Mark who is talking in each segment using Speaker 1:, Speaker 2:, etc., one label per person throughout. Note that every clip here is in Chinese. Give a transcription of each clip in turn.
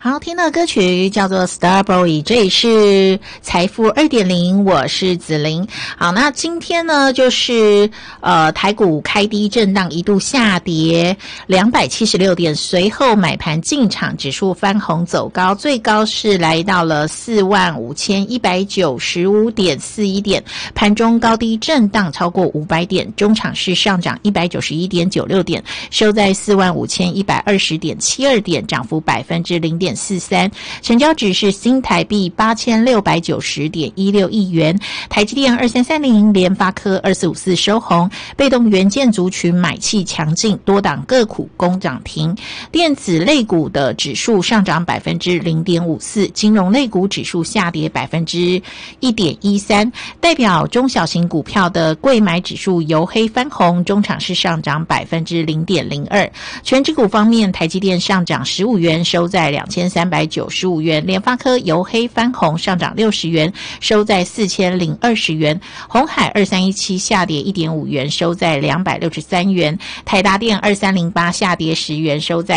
Speaker 1: 好听的歌曲叫做 Starboy， 这里是财富 2.0， 我是子琳。好，那今天呢就是台股开低震荡，一度下跌276点，随后买盘进场，指数翻红走高，最高是来到了45195.41点，盘中高低震荡超过500点，中场是上涨191.96点，收在45120.72点，涨幅0.43%，成交值是新台币8690.16亿元。台积电2330，联发科2454收红，被动元件族群买气强劲，多档个股攻涨停。电子类股的指数上涨0.54%，金融类股指数下跌1.13%。代表中小型股票的贵买指数由黑翻红，中场是上涨0.02%。全指股方面，台积电上涨15元，收在2395元，联发科由黑翻红，上涨60元，收在4020元，鸿海2317下跌1.5元，收在263元，台达电2308下跌10元，收在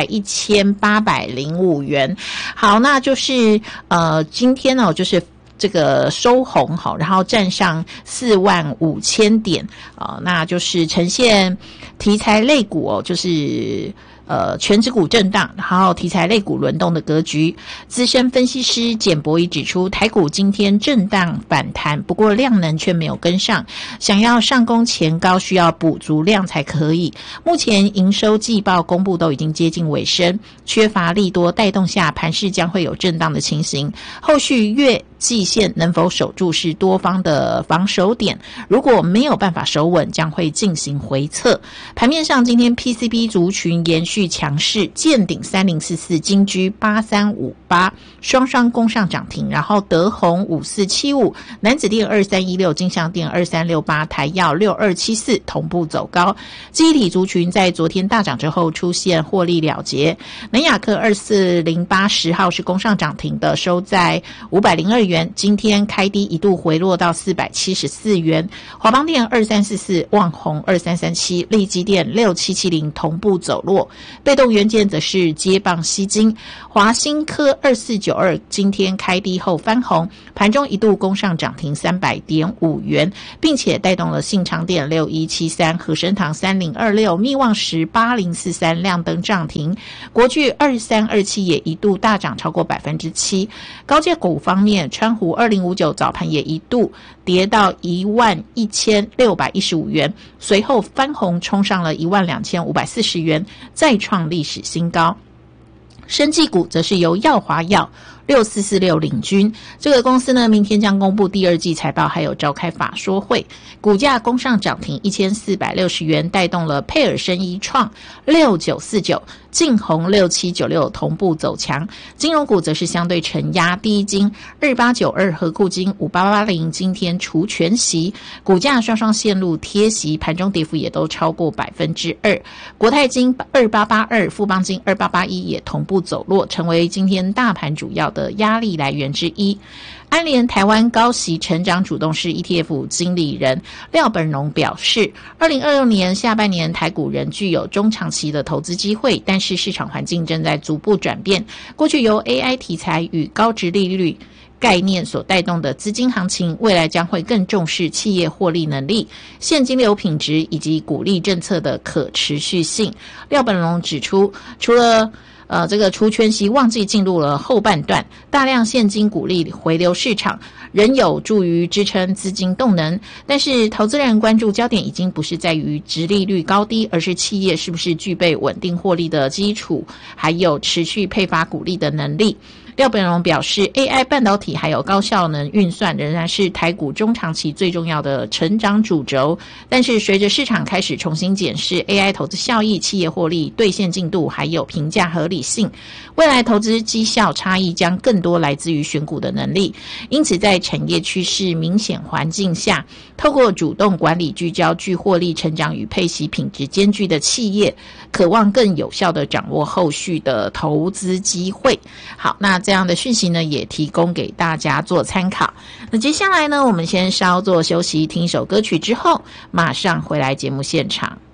Speaker 1: 1805元。好，那就是今天呢就是这个收红好，然后站上45000点那就是呈现题材类股就是全指股震荡，然后题材类股轮动的格局。资深分析师简博仪指出，台股今天震荡反弹，不过量能却没有跟上，想要上攻前高需要补足量才可以。目前营收季报公布都已经接近尾声，缺乏利多带动下，盘势将会有震荡的情形。后续月季线能否守住是多方的防守点，如果没有办法守稳，将会进行回测。盘面上，今天 PCB 族群延续强势，健鼎3044、金居8358双双攻上涨停，然后德宏5475、南子电2316、金像电2368、台药6274同步走高。记忆体族群在昨天大涨之后出现获利了结，南亚科2408 10号是攻上涨停的，收在502元，今天开低一度回落到474元。华邦电2344、旺宏2337、力积电6770同步走弱，被动元件则是接棒吸金。华新科2492今天开低后翻红，盘中一度攻上涨停300.5元，并且带动了信长电6173、和生堂3026、密旺石8043亮灯涨停，国巨2327也一度大涨超过7%。高价股方面，川湖2059早盘也一度跌到11615元，随后翻红冲上了12540元，再创历史新高。生技股则是由耀华药6446领军，这个公司呢，明天将公布第二季财报，还有召开法说会，股价攻上涨停1460元，带动了佩尔生医创6949、晋宏6796同步走强。金融股则是相对承压，第一金2892、合库金5880今天除权息，股价双双陷入贴息，盘中跌幅也都超过2%。国泰金2882、富邦金2881也同步走弱，成为今天大盘主要的压力来源之一。安联台湾高息成长主动式 ETF 经理人廖本荣表示，2026年下半年台股仍具有中长期的投资机会，但是市场环境正在逐步转变。过去由 AI 题材与高殖利率概念所带动的资金行情，未来将会更重视企业获利能力、现金流品质以及股利政策的可持续性。廖本荣指出，除了这个除权息旺季进入了后半段，大量现金股利回流市场仍有助于支撑资金动能，但是投资人关注焦点已经不是在于殖利率高低，而是企业是不是具备稳定获利的基础，还有持续配发股利的能力。廖本荣表示 ，AI 半导体还有高效能运算仍然是台股中长期最重要的成长主轴，但是随着市场开始重新检视 AI 投资效益、企业获利、兑现进度还有评价合理性，未来投资绩效差异将更多来自于选股的能力。因此在产业趋势明显环境下，透过主动管理聚焦具获利成长与配息品质兼具的企业，渴望更有效地掌握后续的投资机会。好，那这样的讯息呢，也提供给大家做参考。那接下来呢，我们先稍作休息，听一首歌曲之后，马上回来节目现场。